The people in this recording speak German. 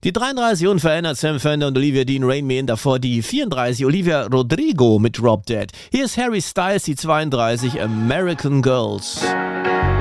Die 33 unverändert Sam Fender und Olivia Dean Rain Man, davor die 34 Olivia Rodrigo mit Drop Dead. Hier ist Harry Styles, die 32 American Girls.